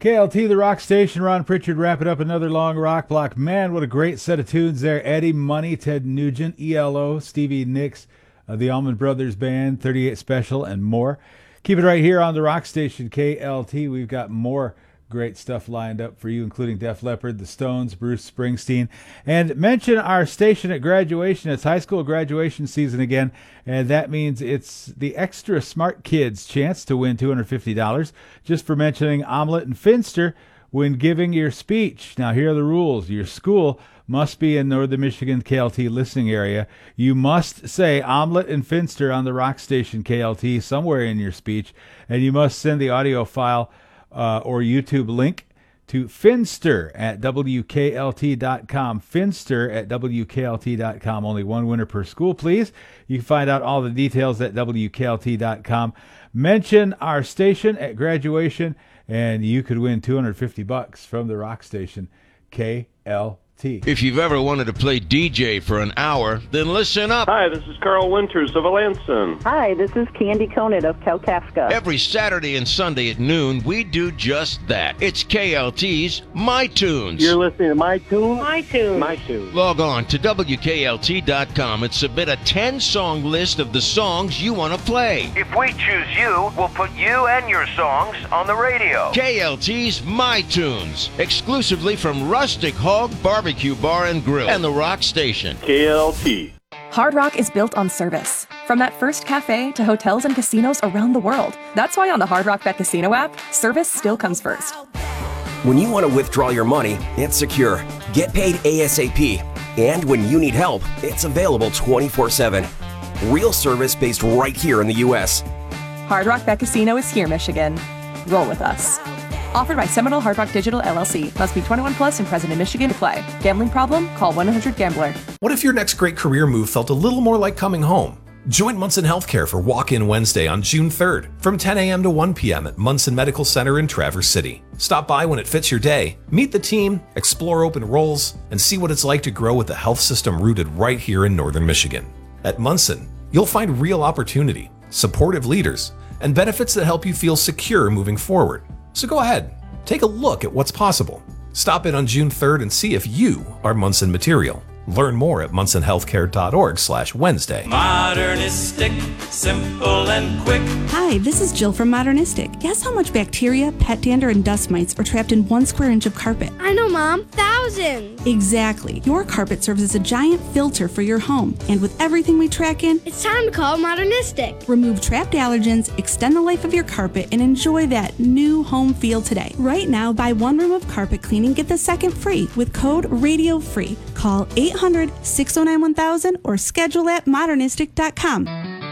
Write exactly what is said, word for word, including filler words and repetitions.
K L T, the rock station. Ron Pritchard wrapping up another long rock block. Man, what a great set of tunes there. Eddie Money, Ted Nugent, E L O, Stevie Nicks, uh, the Allman Brothers Band, thirty-eight Special, and more. Keep it right here on the rock station, K L T. We've got more great stuff lined up for you, including Def Leppard, the Stones, Bruce Springsteen. And mention our station at graduation. It's high school graduation season again, and that means it's the extra smart kids' chance to win two hundred fifty dollars just for mentioning Omelette and Finster when giving your speech. Now, here are the rules. Your school must be in Northern Michigan K L T listening area. You must say Omelette and Finster on the rock station K L T somewhere in your speech, and you must send the audio file Uh, or YouTube link to Finster at W K L T dot com. Finster at W K L T dot com. Only one winner per school, please. You can find out all the details at W K L T dot com. Mention our station at graduation, and you could win two hundred fifty bucks from the rock station K L T. If you've ever wanted to play D J for an hour, then listen up. Hi, this is Carl Winters of Alanson. Hi, this is Candy Conant of Kalkaska. Every Saturday and Sunday at noon, we do just that. It's K L T's My Tunes. You're listening to My Tunes? My Tunes. My Tunes. Log on to W K L T dot com and submit a ten-song list of the songs you want to play. If we choose you, we'll put you and your songs on the radio. K L T's My Tunes, exclusively from Rustic Hog Barbecue Bar and Grill and the Rock Station. K L T. Hard Rock is built on service. From that first cafe to hotels and casinos around the world. That's why on the Hard Rock Bet Casino app, service still comes first. When you want to withdraw your money, it's secure. Get paid ASAP. And when you need help, it's available twenty-four seven. Real service based right here in the U S. Hard Rock Bet Casino is here, Michigan. Roll with us. Offered by Seminole Hard Rock Digital, L L C. Must be twenty-one plus and present in Michigan to play. Gambling problem? Call one eight hundred gambler. What if your next great career move felt a little more like coming home? Join Munson Healthcare for Walk-In Wednesday on June third from ten a.m. to one p.m. at Munson Medical Center in Traverse City. Stop by when it fits your day, meet the team, explore open roles, and see what it's like to grow with a health system rooted right here in Northern Michigan. At Munson, you'll find real opportunity, supportive leaders, and benefits that help you feel secure moving forward. So go ahead, take a look at what's possible. Stop in on June third and see if you are Munson material. Learn more at munson healthcare dot org slash Wednesday. Modernistic, simple and quick. Hi, this is Jill from Modernistic. Guess how much bacteria, pet dander, and dust mites are trapped in one square inch of carpet? I know, Mom. Thousands. Exactly. Your carpet serves as a giant filter for your home. And with everything we track in, it's time to call Modernistic. Remove trapped allergens, extend the life of your carpet, and enjoy that new home feel today. Right now, buy one room of carpet cleaning, get the second free with code RADIOFREE. Call eight hundred, six oh nine, one thousand or schedule at modernistic dot com.